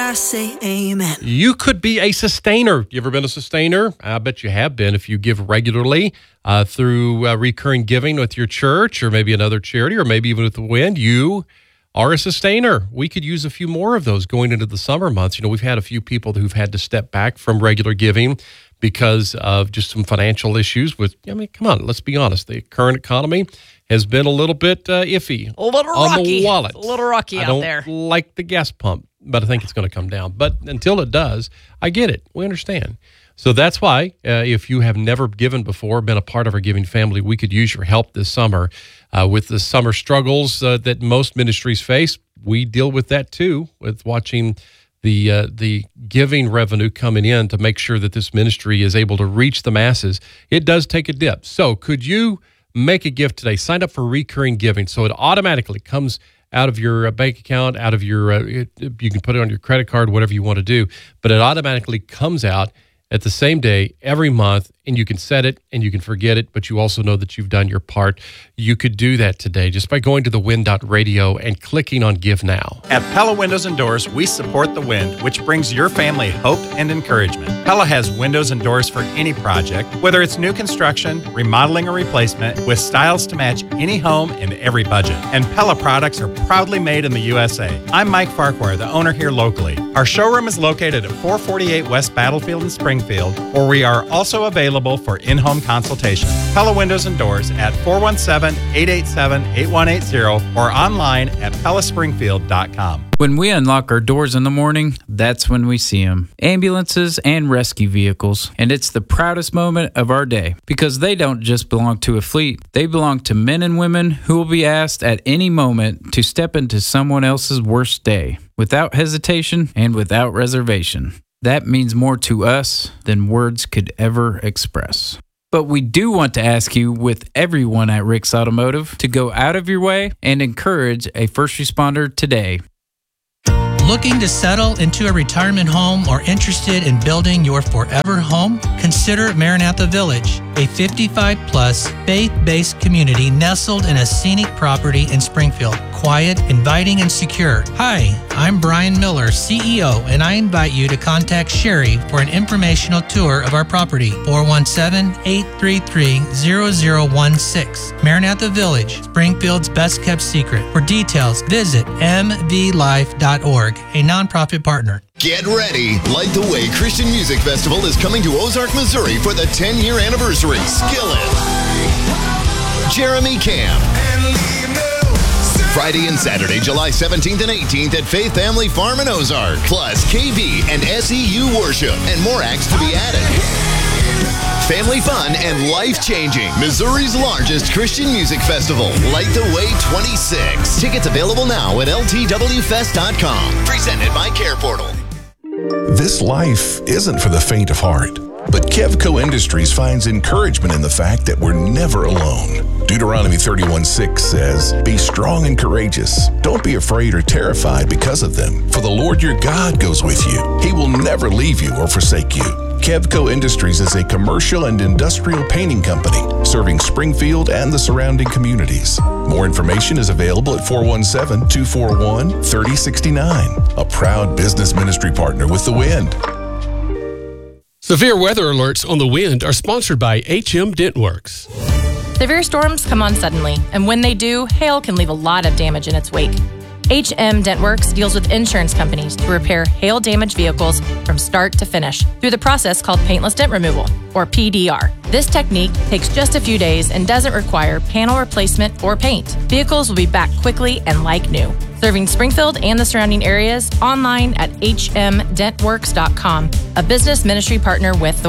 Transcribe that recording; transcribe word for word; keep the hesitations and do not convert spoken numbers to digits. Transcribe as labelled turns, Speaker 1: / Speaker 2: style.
Speaker 1: I say amen.
Speaker 2: You could be a sustainer. You ever been a sustainer? I bet you have been if you give regularly uh, through uh, recurring giving with your church or maybe another charity or maybe even with the Wind. You are a sustainer. We could use a few more of those going into the summer months. You know, we've had a few people who've had to step back from regular giving because of just some financial issues with, I mean, come on, let's be honest. The current economy has been a little bit uh, iffy.
Speaker 3: A little
Speaker 2: on
Speaker 3: rocky.
Speaker 2: the wallet.
Speaker 3: A little rocky
Speaker 2: I
Speaker 3: out
Speaker 2: don't
Speaker 3: there.
Speaker 2: like the gas pump, but I think it's going to come down. But until it does, I get it. We understand. So that's why uh, if you have never given before, been a part of our giving family, we could use your help this summer uh, with the summer struggles uh, that most ministries face. We deal with that too, with watching the uh, the giving revenue coming in to make sure that this ministry is able to reach the masses. It does take a dip. So could you make a gift today? Sign up for recurring giving so it automatically comes out of your uh, bank account, out of your, uh, it, you can put it on your credit card, whatever you want to do, but it automatically comes out at the same day every month, and you can set it and you can forget it, but you also know that you've done your part. You could do that today just by going to the wind dot radio and clicking on Give Now.
Speaker 4: At Pella Windows and Doors, we support the Wind, which brings your family hope and encouragement. Pella has windows and doors for any project, whether it's new construction, remodeling, or replacement, with styles to match any home and every budget. And Pella products are proudly made in the U S A. I'm Mike Farquhar, the owner here locally. Our showroom is located at four forty-eight West Battlefield in Springfield, where we are also available for in-home consultation. Pella Windows and Doors at four one seven, eight eight seven, eight one eight zero or online at pella springfield dot com.
Speaker 5: When we unlock our doors in the morning, that's when we see them. Ambulances and rescue vehicles. And it's the proudest moment of our day because they don't just belong to a fleet. They belong to men and women who will be asked at any moment to step into someone else's worst day without hesitation and without reservation. That means more to us than words could ever express. But we do want to ask you, with everyone at Rick's Automotive, to go out of your way and encourage a first responder today.
Speaker 6: Looking to settle into a retirement home or interested in building your forever home? Consider Maranatha Village, a fifty-five plus faith-based community nestled in a scenic property in Springfield. Quiet, inviting, and secure. Hi, I'm Brian Miller, C E O, and I invite you to contact Sherry for an informational tour of our property. four one seven, eight three three, zero zero one six. Maranatha Village, Springfield's best kept secret. For details, visit m v life dot org, a nonprofit partner.
Speaker 7: Get ready! Light the Way Christian Music Festival is coming to Ozark, Missouri for the ten-year anniversary. Skillet, Jeremy Camp, Friday and Saturday, July seventeenth and eighteenth at Faith Family Farm in Ozark. Plus K V and S E U worship and more acts to be added. Family fun and life-changing. Missouri's largest Christian music festival, Light the Way twenty-six. Tickets available now at L T W fest dot com. Presented by Care Portal.
Speaker 8: This life isn't for the faint of heart, but Kevco Industries finds encouragement in the fact that we're never alone. Deuteronomy thirty-one six says, "Be strong and courageous. Don't be afraid or terrified because of them, for the Lord your God goes with you. He will never leave you or forsake you." Kevco Industries is a commercial and industrial painting company serving Springfield and the surrounding communities. More information is available at four one seven, two four one, three zero six nine. A proud business ministry partner with The Wind.
Speaker 9: Severe weather alerts on The Wind are sponsored by H M Dentworks.
Speaker 10: Severe storms come on suddenly, and when they do, hail can leave a lot of damage in its wake. H M Dentworks deals with insurance companies to repair hail-damaged vehicles from start to finish through the process called paintless dent removal, or P D R. This technique takes just a few days and doesn't require panel replacement or paint. Vehicles will be back quickly and like new. Serving Springfield and the surrounding areas, online at h m dent works dot com, a business ministry partner with the